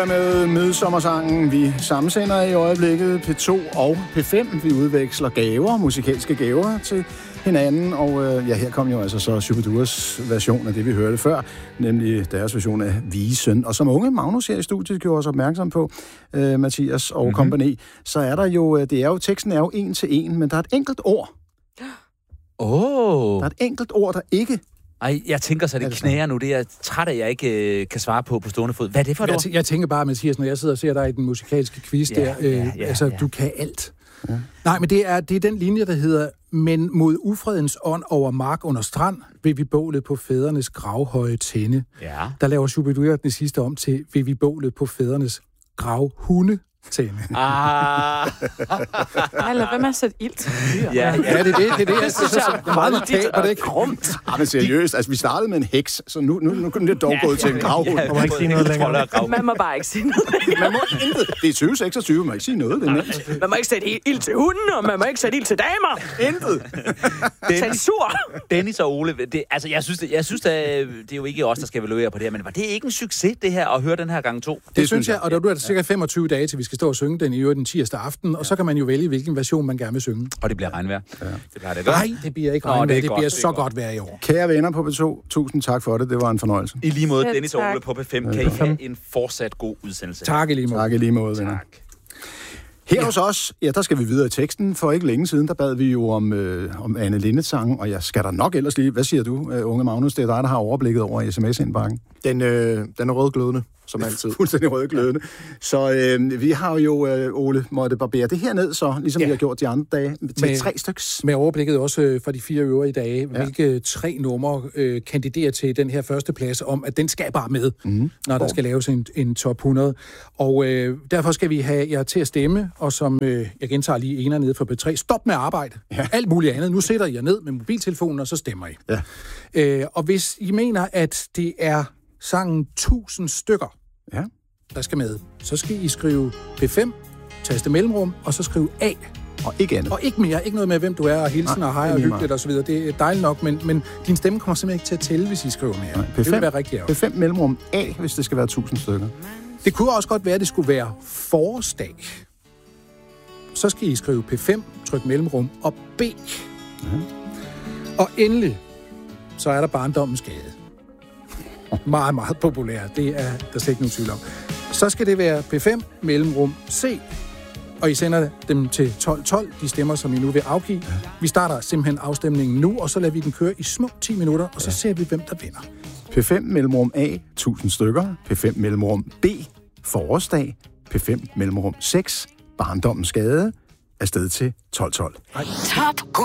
Med midsommersangen, vi sammensender i øjeblikket P2 og P5. Vi udveksler gaver, musikalske gaver til hinanden, og her kom jo altså så Shubidus version af det, vi hørte før, nemlig deres version af Visen. Og som unge Magnus her i studiet gjorde os opmærksom på, Mathias og kompagni, så er der jo, teksten er jo en til en, men der er et enkelt ord. Der er et enkelt ord, der ikke... Ej, jeg tænker så, det knæger nu. Det er jeg træt af, jeg ikke kan svare på stående fod. Hvad er det for et ord? Jeg tænker bare, Mathias, når jeg sidder og ser dig i den musikalske quiz du kan alt. Ja. Nej, men det er den linje, der hedder, men mod ufredens ånd over mark under strand, vil vi bålet på fædrenes gravhøje tænde. Ja. Der laver Shubidua den sidste om til, vil vi bålet på fædrenes gravhunde tænde. Eller hvad med at sætte ild til? Ja, det er det. Det er meget markant, og det er grumt. Men seriøst, altså vi startede med en heks, så nu kunne det dog gået til en gravhund. Man må ikke sige noget længere. Man må bare ikke sige noget. Man må intet. Det er 2026, man må ikke sige noget. Det er nemt. Man må ikke sætte ild til hunden, og man må ikke sætte ild til damer. Intet. Censur. Dennis og Ole, jeg synes det er jo ikke os, der skal evaluere på det her, men var det ikke en succes, det her, at høre den her gang 2? Det synes jeg, og der er cirka 25 dage, til vi skal stå og synge den i øvrigt den tirsdag aften, og så kan man jo vælge, hvilken version man gerne vil synge. Og det bliver regnvejr. Ja. Nej, det bliver ikke regnvejr. Det bliver så godt vejr i år. Kære venner på P2, tusind tak for det. Det var en fornøjelse. I lige måde, Dennis og Ole på P5. Kan I have en fortsat god udsendelse? Tak i lige måde. Tak i lige måde, venner. Her hos os, der skal vi videre i teksten. For ikke længe siden, der bad vi jo om Anne Linnet-sangen, og jeg skal der nok ellers lige... Hvad siger du, unge Magnus? Det er dig, der har overblikket over sms-indbakken. Den er rødglødende, som altid. Fuldstændig rødglødende. Så vi har jo, Ole, måtte barbere det her ned, så ligesom vi har gjort de andre dage, til 3 styks. Med overblikket også for de 4 øvrige dage, hvilke 3 numre kandiderer til den her første plads, om at den skal bare med, når der skal laves en top 100. Og derfor skal vi have jer til at stemme, og som jeg gentager lige ener nede for P3, stop med arbejde. Ja. Alt muligt andet. Nu sætter I jer ned med mobiltelefonen, og så stemmer I. Ja. Og hvis I mener, at det er sangen 1000 stykker, der skal med, så skal I skrive P5, taste mellemrum, og så skrive A. Og ikke andet. Og ikke mere. Ikke noget med, hvem du er, og hilsen og hej og hyggeligt og så videre. Det er dejligt nok, men din stemme kommer simpelthen ikke til at tælle, hvis I skriver mere. Nej, P5, det vil være rigtig ærgerligt. P5 mellemrum A, hvis det skal være 1000 stykker. Det kunne også godt være, at det skulle være forårsdag. Så skal I skrive P5, tryk mellemrum og B. Og endelig, så er der barndommens gade. Meget, meget populær. Det er der slet ikke nogen tvivl om. Så skal det være P5, mellemrum C. Og I sender dem til 1212, de stemmer, som I nu vil afgive. Vi starter simpelthen afstemningen nu, og så lader vi den køre i små 10 minutter, og så ser vi, hvem der vinder. P5 mellemrum A, 1000 stykker. P5 mellemrum B, forårsdag. P5 mellemrum 6, barndommens gade. Afsted til 1212. Top